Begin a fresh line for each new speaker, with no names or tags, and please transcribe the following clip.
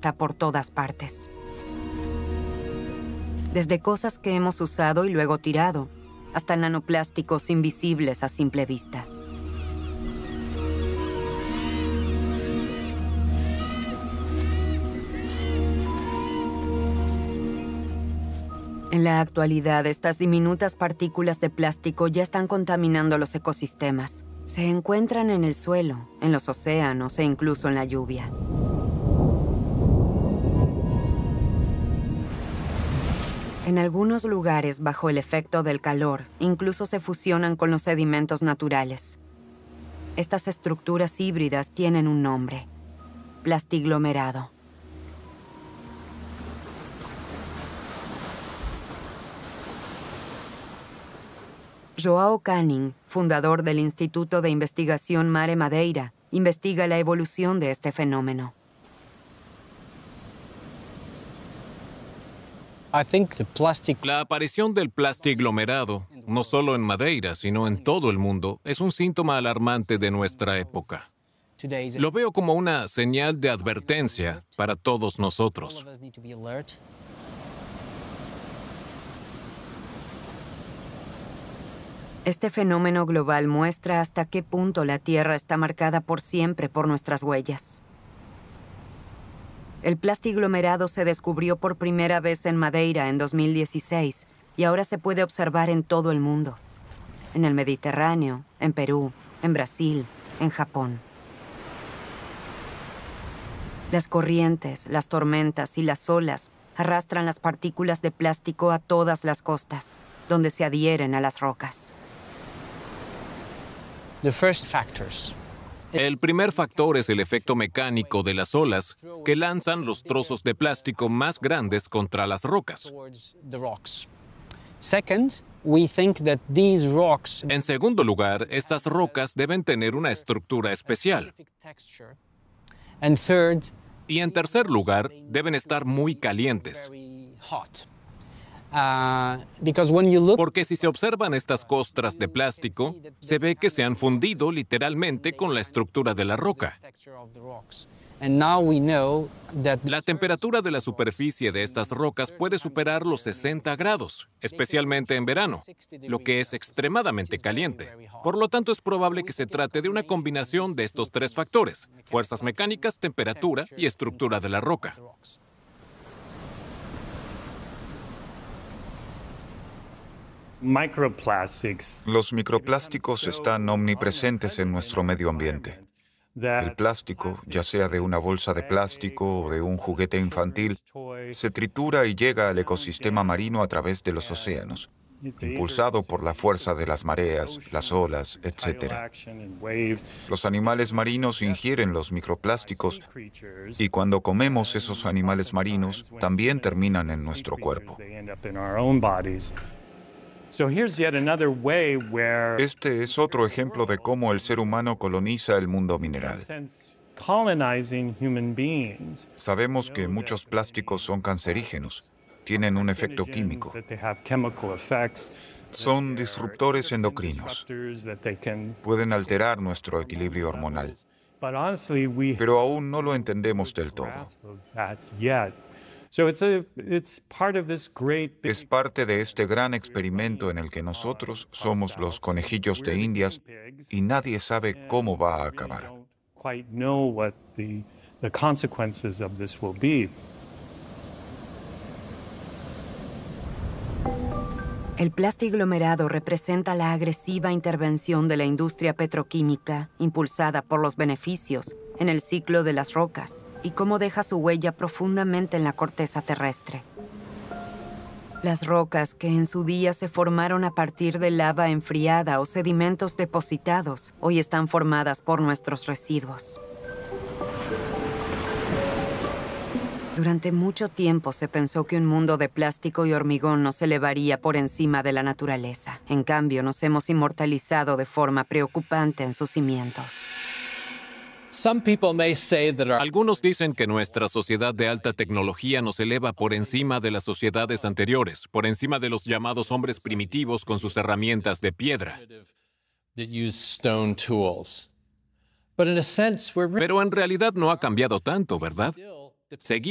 está por todas partes. Desde cosas que hemos usado y luego tirado, hasta nanoplásticos invisibles a simple vista. En la actualidad, estas diminutas partículas de plástico ya están contaminando los ecosistemas. Se encuentran en el suelo, en los océanos e incluso en la lluvia. En algunos lugares, bajo el efecto del calor, incluso se fusionan con los sedimentos naturales. Estas estructuras híbridas tienen un nombre: plastiglomerado. João Canning, fundador del Instituto de Investigación Mare Madeira, investiga la evolución de este fenómeno.
La aparición del plastiglomerado, no solo en Madeira, sino en todo el mundo, es un síntoma alarmante de nuestra época. Lo veo como una señal de advertencia para todos nosotros.
Este fenómeno global muestra hasta qué punto la Tierra está marcada por siempre por nuestras huellas. El plastiglomerado se descubrió por primera vez en Madeira en 2016 y ahora se puede observar en todo el mundo. En el Mediterráneo, en Perú, en Brasil, en Japón. Las corrientes, las tormentas y las olas arrastran las partículas de plástico a todas las costas, donde se adhieren a las rocas.
El primer factor es el efecto mecánico de las olas que lanzan los trozos de plástico más grandes contra las rocas. En segundo lugar, estas rocas deben tener una estructura especial. Y en tercer lugar, deben estar muy calientes. Porque si se observan estas costras de plástico, se ve que se han fundido literalmente con la estructura de la roca. La temperatura de la superficie de estas rocas puede superar los 60 grados, especialmente en verano, lo que es extremadamente caliente. Por lo tanto, es probable que se trate de una combinación de estos tres factores: fuerzas mecánicas, temperatura y estructura de la roca.
Los microplásticos están omnipresentes en nuestro medio ambiente. El plástico, ya sea de una bolsa de plástico o de un juguete infantil, se tritura y llega al ecosistema marino a través de los océanos, impulsado por la fuerza de las mareas, las olas, etc. Los animales marinos ingieren los microplásticos y cuando comemos esos animales marinos, también terminan en nuestro cuerpo. Este es otro ejemplo de cómo el ser humano coloniza el mundo mineral. Sabemos que muchos plásticos son cancerígenos, tienen un efecto químico. Son disruptores endocrinos. Pueden alterar nuestro equilibrio hormonal. Pero aún no lo entendemos del todo. Es parte de este gran experimento en el que nosotros somos los conejillos de Indias y nadie sabe cómo va a acabar.
El plastiglomerado representa la agresiva intervención de la industria petroquímica impulsada por los beneficios en el ciclo de las rocas y cómo deja su huella profundamente en la corteza terrestre. Las rocas que en su día se formaron a partir de lava enfriada o sedimentos depositados, hoy están formadas por nuestros residuos. Durante mucho tiempo se pensó que un mundo de plástico y hormigón nos elevaría por encima de la naturaleza. En cambio, nos hemos inmortalizado de forma preocupante en sus cimientos.
Algunos dicen que nuestra sociedad de alta tecnología nos eleva por encima de las sociedades anteriores, por encima de los llamados hombres primitivos con sus herramientas de piedra. Pero en realidad no ha cambiado tanto, ¿verdad? Seguimos